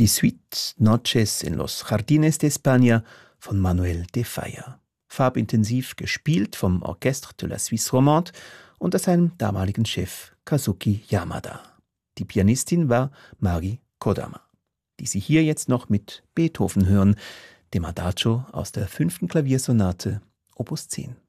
Die Suite Noches en los Jardines de España von Manuel de Falla. Farbintensiv gespielt vom Orchestre de la Suisse Romande unter seinem damaligen Chef Kazuki Yamada. Die Pianistin war Mari Kodama, die Sie hier jetzt noch mit Beethoven hören, dem Adagio aus der 5. Klaviersonate Opus 10.